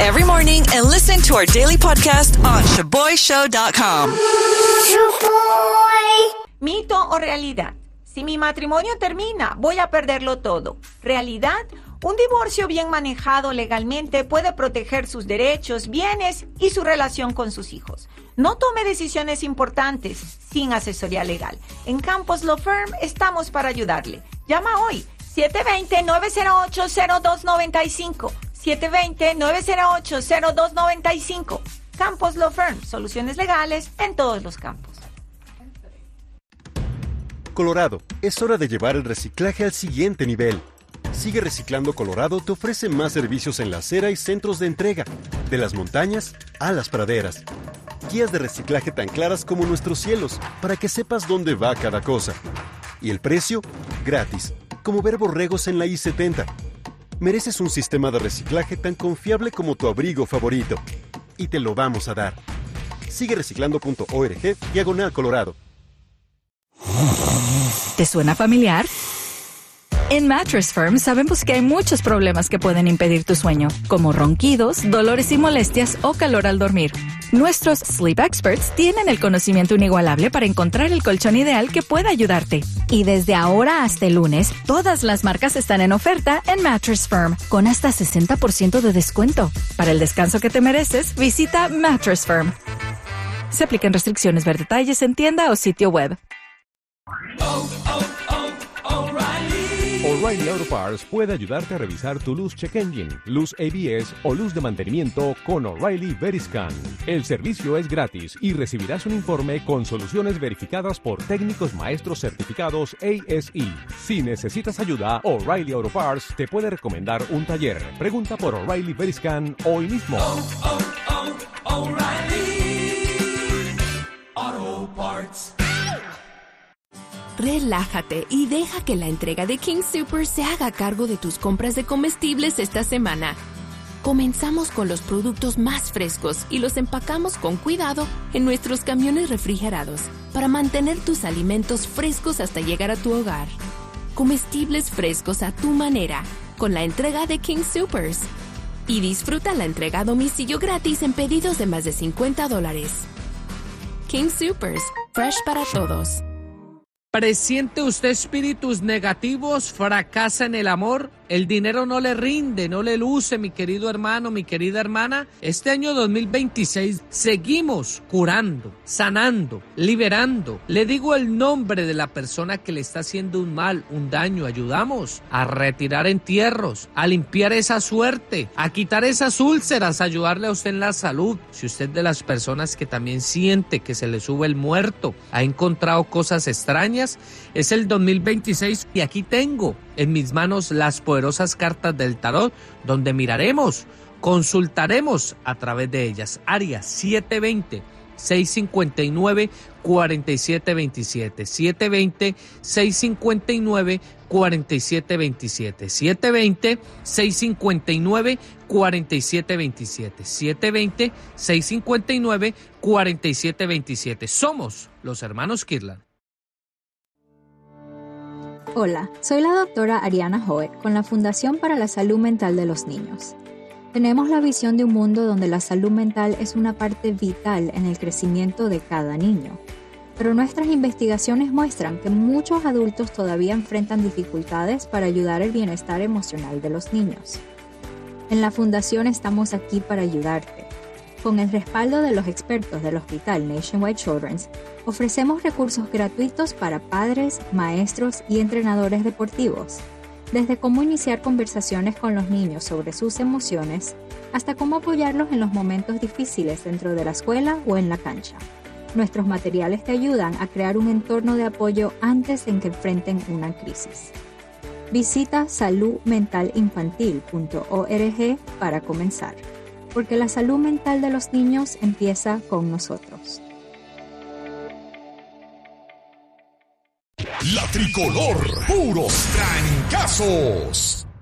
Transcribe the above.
every morning and listen to our daily podcast on ShaboyShow.com. ¿Mito o realidad? Si mi matrimonio termina, voy a perderlo todo. ¿Realidad? Un divorcio bien manejado legalmente puede proteger sus derechos, bienes y su relación con sus hijos. No tome decisiones importantes sin asesoría legal. En Campos Law Firm estamos para ayudarle. Llama hoy, 720-908-0295. 720-908-0295. Campos Law Firm, soluciones legales en todos los campos. Colorado, es hora de llevar el reciclaje al siguiente nivel. Sigue Reciclando Colorado te ofrece más servicios en la acera y centros de entrega, de las montañas a las praderas. Guías de reciclaje tan claras como nuestros cielos, para que sepas dónde va cada cosa. Y el precio, gratis, como ver borregos en la I-70. Mereces un sistema de reciclaje tan confiable como tu abrigo favorito. Y te lo vamos a dar. Sigue reciclando.org/Colorado. ¿Te suena familiar? En Mattress Firm sabemos que hay muchos problemas que pueden impedir tu sueño, como ronquidos, dolores y molestias o calor al dormir. Nuestros Sleep Experts tienen el conocimiento inigualable para encontrar el colchón ideal que pueda ayudarte. Y desde ahora hasta el lunes, todas las marcas están en oferta en Mattress Firm, con hasta 60% de descuento. Para el descanso que te mereces, visita Mattress Firm. Se aplican restricciones. Ver detalles en tienda o sitio web. O'Reilly Auto Parts puede ayudarte a revisar tu luz check engine, luz ABS o luz de mantenimiento con O'Reilly Veriscan. El servicio es gratis y recibirás un informe con soluciones verificadas por técnicos maestros certificados ASE. Si necesitas ayuda, O'Reilly Auto Parts te puede recomendar un taller. Pregunta por O'Reilly Veriscan hoy mismo. O'Reilly Auto Parts. Relájate y deja que la entrega de King Soopers se haga cargo de tus compras de comestibles esta semana. Comenzamos con los productos más frescos y los empacamos con cuidado en nuestros camiones refrigerados para mantener tus alimentos frescos hasta llegar a tu hogar. Comestibles frescos a tu manera con la entrega de King Soopers. Y disfruta la entrega a domicilio gratis en pedidos de más de $50. King Soopers, fresh para todos. ¿Presiente usted espíritus negativos? ¿Fracasa en el amor? ¿El dinero no le rinde, no le luce, mi querido hermano, mi querida hermana? Este año 2026 seguimos curando, sanando, liberando. Le digo el nombre de la persona que le está haciendo un mal, un daño. Ayudamos a retirar entierros, a limpiar esa suerte, a quitar esas úlceras, a ayudarle a usted en la salud. Si usted es de las personas que también siente que se le sube el muerto, ha encontrado cosas extrañas, es el 2026 y aquí tengo en mis manos las poderosas cartas del tarot, donde miraremos, consultaremos a través de ellas. Área 720-659-4727. 720-659-4727. 720-659-4727. 720-659-4727. Somos los hermanos Kirlan. Hola, soy la doctora Ariana Hoet con la Fundación para la Salud Mental de los Niños. Tenemos la visión de un mundo donde la salud mental es una parte vital en el crecimiento de cada niño. Pero nuestras investigaciones muestran que muchos adultos todavía enfrentan dificultades para ayudar al bienestar emocional de los niños. En la Fundación estamos aquí para ayudarte. Con el respaldo de los expertos del Hospital Nationwide Children's, ofrecemos recursos gratuitos para padres, maestros y entrenadores deportivos, desde cómo iniciar conversaciones con los niños sobre sus emociones, hasta cómo apoyarlos en los momentos difíciles dentro de la escuela o en la cancha. Nuestros materiales te ayudan a crear un entorno de apoyo antes en que enfrenten una crisis. Visita saludmentalinfantil.org para comenzar, porque la salud mental de los niños empieza con nosotros. La Tricolor, puros trancazos.